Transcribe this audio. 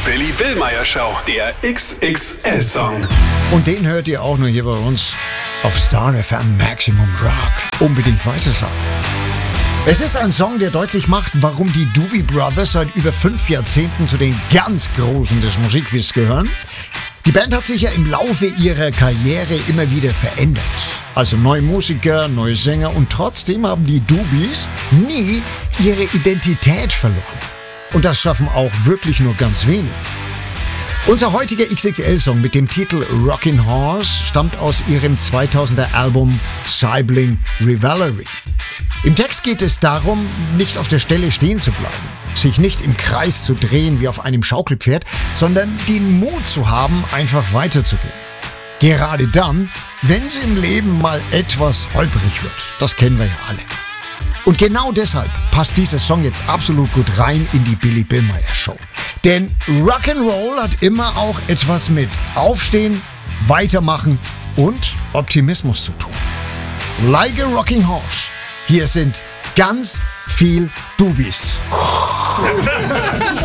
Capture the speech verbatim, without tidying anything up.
Billy Billmeyer Show, der X X L-Song. Und den hört ihr auch nur hier bei uns auf Star F M Maximum Rock. Unbedingt weitersagen. Es ist ein Song, der deutlich macht, warum die Doobie Brothers seit über fünf Jahrzehnten zu den ganz Großen des Musikbiz gehören. Die Band hat sich ja im Laufe ihrer Karriere immer wieder verändert. Also neue Musiker, neue Sänger und trotzdem haben die Doobies nie ihre Identität verloren. Und das schaffen auch wirklich nur ganz wenige. Unser heutiger X X L-Song mit dem Titel Rockin' Horse stammt aus ihrem zweitausender Album Sibling Rivalry. Im Text geht es darum, nicht auf der Stelle stehen zu bleiben, sich nicht im Kreis zu drehen wie auf einem Schaukelpferd, sondern den Mut zu haben, einfach weiterzugehen. Gerade dann, wenn es im Leben mal etwas holprig wird. Das kennen wir ja alle. Und genau deshalb passt dieser Song jetzt absolut gut rein in die Billy Billmeyer Show. Denn Rock'n'Roll hat immer auch etwas mit Aufstehen, Weitermachen und Optimismus zu tun. Like a Rocking Horse. Hier sind ganz viel Doobies.